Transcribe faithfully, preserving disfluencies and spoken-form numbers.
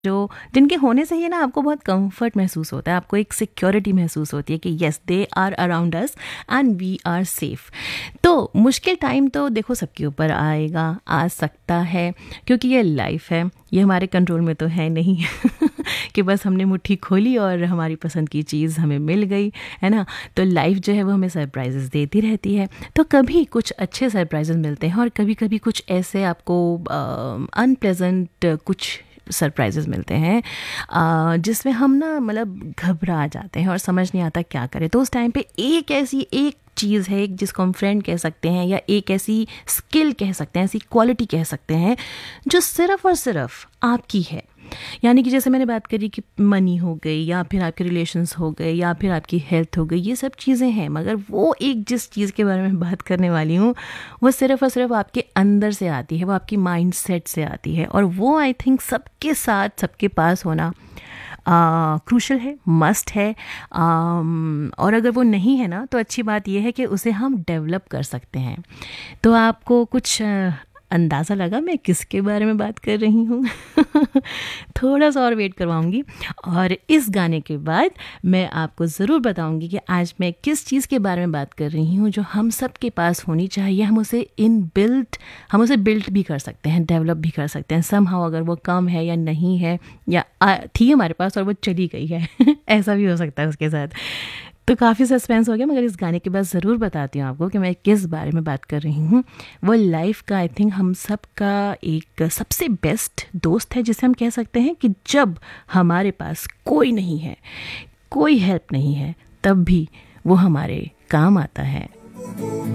जो जिनके होने से ही ना आपको बहुत कंफर्ट महसूस होता है, आपको एक सिक्योरिटी महसूस होती है कि yes they are around us and we are safe. तो मुश्किल टाइम तो देखो सबके ऊपर आएगा, आ सकता है, क्योंकि ये लाइफ है, ये हमारे कंट्रोल में तो है नहीं कि बस हमने मुट्ठी खोली और हमारी पसंद की चीज़ हमें मिल गई, है ना। तो लाइफ जो है वो हमें सरप्राइजेस देती रहती है। तो कभी कुछ अच्छे सरप्राइजेस मिलते हैं और कभी कभी कुछ ऐसे आपको अनप्लेजेंट कुछ सरप्राइजेस मिलते हैं अ, जिसमें हम ना मतलब घबरा जाते हैं और समझ नहीं आता क्या करें। तो उस टाइम पे एक ऐसी एक चीज़ है, एक जिसको हम फ्रेंड कह सकते हैं या एक ऐसी स्किल कह सकते हैं, ऐसी क्वालिटी कह सकते हैं जो सिर्फ और सिर्फ आपकी है। यानी कि जैसे मैंने बात करी कि मनी हो गई या फिर आपके रिलेशंस हो गए या फिर आपकी हेल्थ हो गई, ये सब चीज़ें हैं, मगर वो एक जिस चीज़ के बारे में बात करने वाली हूँ वो सिर्फ और सिर्फ आपके अंदर से आती है, वो आपकी माइंड सेट से आती है। और वो आई थिंक सबके साथ सबके पास होना क्रूशल है, मस्ट है। आम, और अगर वो नहीं है ना तो अच्छी बात यह है कि उसे हम डेवलप कर सकते हैं। तो आपको कुछ अ, अंदाज़ा लगा मैं किसके बारे में बात कर रही हूँ? थोड़ा सा और वेट करवाऊंगी और इस गाने के बाद मैं आपको ज़रूर बताऊंगी कि आज मैं किस चीज़ के बारे में बात कर रही हूँ जो हम सब के पास होनी चाहिए। हम उसे इन बिल्ट हम उसे बिल्ट भी कर सकते हैं, डेवलप भी कर सकते हैं समहाउ, अगर वो कम है या नहीं है या आ, थी हमारे पास और वो चली गई है ऐसा भी हो सकता है उसके साथ। तो काफ़ी सस्पेंस हो गया, मगर इस गाने के बाद ज़रूर बताती हूँ आपको कि मैं किस बारे में बात कर रही हूँ। वो लाइफ का आई थिंक हम सब का एक सबसे बेस्ट दोस्त है, जिसे हम कह सकते हैं कि जब हमारे पास कोई नहीं है, कोई हेल्प नहीं है, तब भी वो हमारे काम आता है।